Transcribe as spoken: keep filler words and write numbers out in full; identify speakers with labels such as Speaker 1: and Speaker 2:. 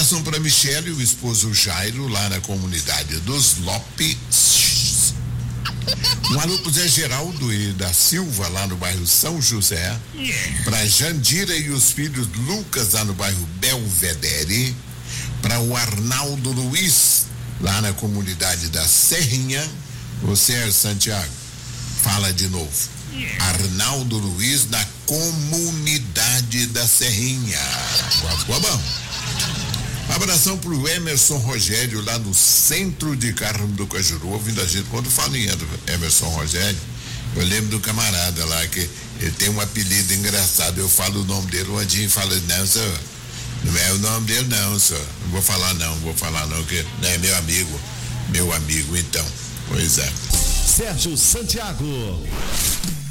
Speaker 1: abração para Michele e o esposo Jairo, lá na comunidade dos Lopes. Um alô pro Zé Geraldo e da Silva, lá no bairro São José. Para Jandira e os filhos Lucas, lá no bairro Belvedere. Para o Arnaldo Luiz, lá na comunidade da Serrinha. Você, Santiago, fala de novo. Arnaldo Luiz, na comunidade da Serrinha. Quase ficou bom. Abração pro Emerson Rogério, lá no centro de Carmo do Cajuru, ouvindo a gente. Quando falo em Emerson Rogério, eu lembro do camarada lá, que ele tem um apelido engraçado. Eu falo o nome dele, o Andinho fala, não, senhor, não é o nome dele não, senhor. Não vou falar não, vou falar não, que não é meu amigo, meu amigo, então. Pois é.
Speaker 2: Sérgio Santiago.